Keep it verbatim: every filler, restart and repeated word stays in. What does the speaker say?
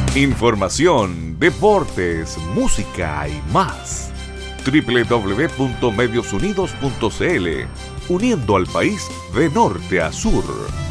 Información, deportes, música y más. doble u doble u doble u punto medios unidos punto c l, uniendo al país de norte a sur.